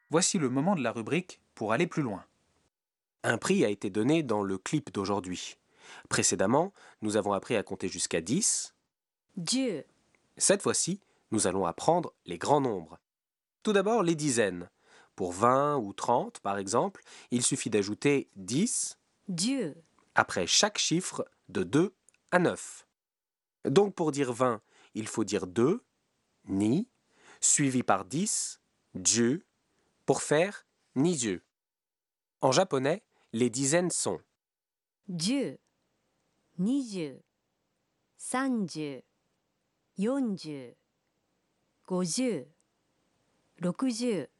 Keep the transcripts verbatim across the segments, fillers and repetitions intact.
Voici le moment de la rubrique pour aller plus loin. Un prix a été donné dans le clip d'aujourd'hui. Précédemment, nous avons appris à compter jusqu'à dix. じゅう Cette fois-ci, nous allons apprendre les grands nombres. Tout d'abord, les dizaines. Pour vingt ou trente, par exemple, il suffit d'ajouter dix 10 après chaque chiffre de deux à neuf. Donc pour dire vingt, il faut dire deux, ni, suivi par dix, ju, pour faire ni dieu. En japonais, les dizaines sont 10 20 30 40 50 60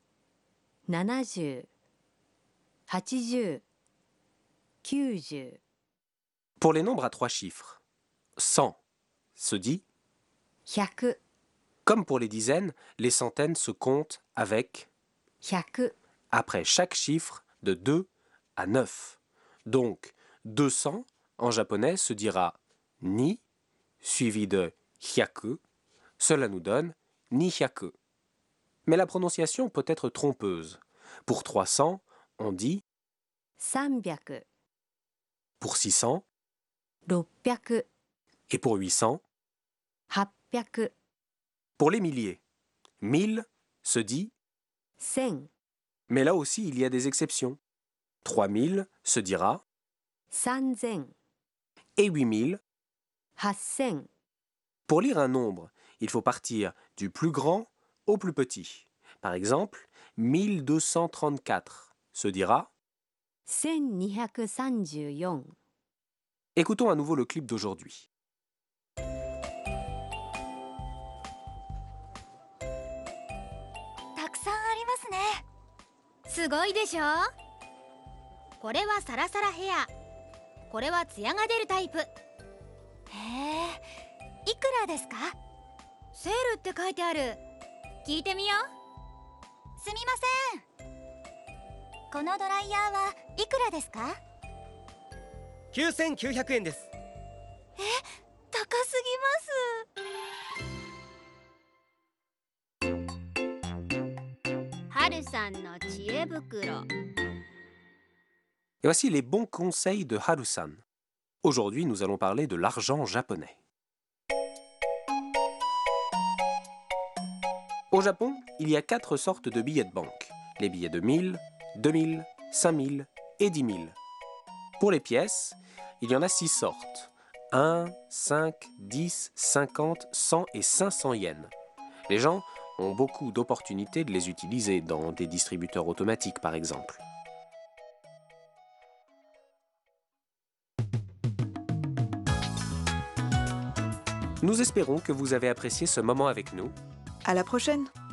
70 80 90 pour les nombres à trois chiffres. cent se dit, 100 comme pour les dizaines, les centaines se comptent avec, 100 après chaque chiffre, de deux à neuf. Donc, deux cents en japonais se dira ni, suivi de hyaku. Cela nous donne ni hyaku. Mais la prononciation peut être trompeuse. Pour trois cents, on dit さんびゃく pour six cents ろっぴゃく et pour huit cents. はっぴゃく Pour les milliers, mille se dit, せん mais là aussi il y a des exceptions. trois mille se dira さんぜん et huit mille. はっせん Pour lire un nombre, il faut partir du plus grand au plus petit. Par exemple, mille deux cent trente-quatre se dira. せんにひゃくさんじゅうよん Écoutons à nouveau le clip d'aujourd'hui. たくさんありますね。すごいでしょ。これはサラサラヘア、これはツヤが出るタイプ。へえ、いくらですか？セールって書いてある。聞いてみよう。すみません。このドライヤーはいくらですか？ きゅうせんきゅうひゃくえんです。 え、高すぎます。はるさんの知恵袋。 Et voici les bons conseils de Haru-san. Aujourd'hui, nous allons parler de l'argent japonais. Au Japon, il y a quatre sortes de billets de banque. Les billets de mille, deux mille, cinq mille et dix mille. Pour les pièces, il y en a six sortes. un, cinq, dix, cinquante, cent et cinq cents yens. Les gens ont beaucoup d'opportunités de les utiliser dans des distributeurs automatiques, par exemple. Nous espérons que vous avez apprécié ce moment avec nous. À la prochaine!